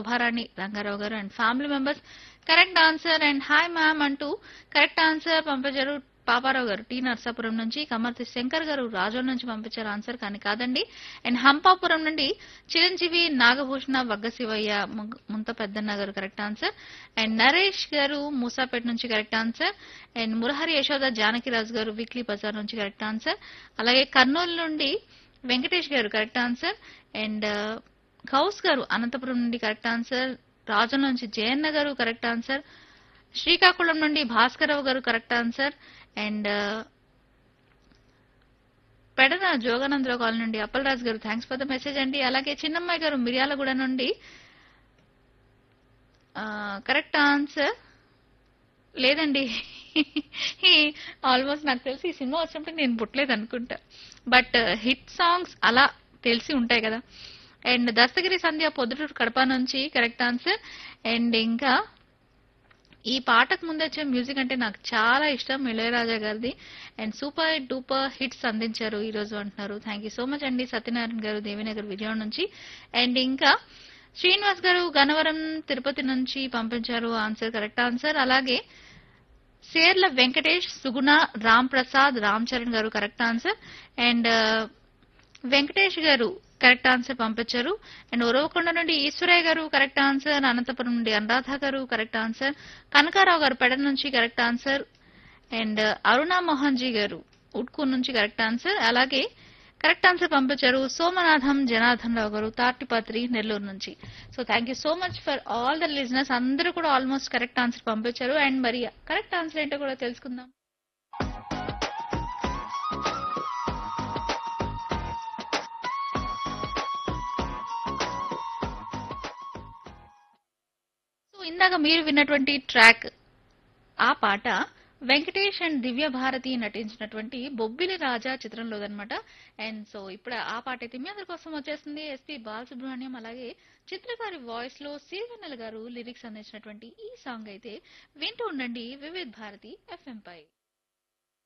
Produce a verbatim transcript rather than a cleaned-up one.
శోభారాణి రంగారావు గారు and family members correct answer. And hi ma'am అంటూ correct answer పంపించారు పాపారావు గారు టీ నర్సాపురం నుంచి. కమర్తి శంకర్ గారు రాజోల్ నుంచి పంపించారు ఆన్సర్, కానీ కాదండి. అండ్ హంపాపురం నుండి చిరంజీవి నాగభూషణ వగ్గ శివయ్య ముగ్- ముంత పెద్దన్న గారు కరెక్ట్ ఆన్సర్. అండ్ నరేష్ గారు మూసాపేట నుంచి correct answer. And Murahari Yashoda Janakiraju గారు వీక్లీ బజార్ నుంచి కరెక్ట్ ఆన్సర్. అలాగే కర్నూలు నుండి వెంకటేష్ గారు కరెక్ట్ ఆన్సర్. అండ్ గౌస్ గారు అనంతపురం నుండి కరెక్ట్ ఆన్సర్. రాజన్ నుంచి జయన్న గారు కరెక్ట్ ఆన్సర్. శ్రీకాకుళం నుండి భాస్కరరావు గారు correct answer. And Pedana Jogananda Rao colony నుండి అప్పలరాజు గారు థ్యాంక్స్ ఫర్ ద మెసేజ్ అండి. అలాగే చిన్నమ్మాయి గారు మిర్యాలగూడ నుండి కరెక్ట్ ఆన్సర్ లేదండి. ఆల్మోస్ట్ నాకు తెలిసి ఈ సినిమా వచ్చినప్పుడు నేను పుట్టలేదు అనుకుంటా, బట్ హిట్ సాంగ్స్ అలా తెలిసి ఉంటాయి కదా. అండ్ దస్తగిరి సంధ్య పొద్దుటూరు కడప నుంచి కరెక్ట్ ఆన్సర్. అండ్ ఇంకా ఈ పాటకు ముందు వచ్చే మ్యూజిక్ అంటే నాకు చాలా ఇష్టం, ఇళయరాజా గారిది. అండ్ సూపర్ డూపర్ హిట్స్ అందించారు ఈ రోజు అంటున్నారు. థ్యాంక్ యూ సో మచ్ అండి సత్యనారాయణ గారు దేవినగర్ విజయవాడ నుంచి. అండ్ ఇంకా శ్రీనివాస్ గారు గన్నవరం తిరుపతి నుంచి పంపించారు ఆన్సర్ కరెక్ట్ ఆన్సర్. అలాగే సేర్ల వెంకటేష్ సుగుణ రామ్ ప్రసాద్ రామ్ చరణ్ గారు కరెక్ట్ ఆన్సర్. అండ్ వెంకటేష్ గారు కరెక్ట్ ఆన్సర్ పంపించారు. అండ్ ఉరవకొండ నుండి ఈశ్వరయ్య గారు కరెక్ట్ ఆన్సర్. అనంతపురం నుండి అనురాధ గారు కరెక్ట్ ఆన్సర్. కనకారావు గారు పెడ నుంచి correct answer. And Aruna Mohan G గారు ఉట్కూర్ నుంచి కరెక్ట్ ఆన్సర్. అలాగే కరెక్ట్ ఆన్సర్ పంపించారు సోమనాథం జనార్దన్ రావు గారు తాటిపత్రి నెల్లూరు నుంచి. So thank you so much for all the listeners, అందరూ కూడా ఆల్మోస్ట్ కరెక్ట్ ఆన్సర్ పంపించారు. అండ్ మరి కరెక్ట్ ఆన్సర్ ఏంటో కూడా తెలుసుకుందాం. సో ఇందాక మీరు విన్నటువంటి ట్రాక్, ఆ పాట వెంకటేష్ అండ్ దివ్య భారతి నటించినటువంటి బొబ్బిలి రాజా చిత్రంలోదనమాట. అండ్ సో ఇప్పుడు ఆ పాట అయితే మీ అందరి కోసం వచ్చేస్తుంది. ఎస్పి బాలసుబ్రహ్మణ్యం అలాగే చిత్ర గారి వాయిస్ లో సిరివెన్నెల గారు లిరిక్స్ అందించినటువంటి ఈ సాంగ్ అయితే వింటూ ఉండండి వివిధ్ భారతి ఎఫ్ఎం పై.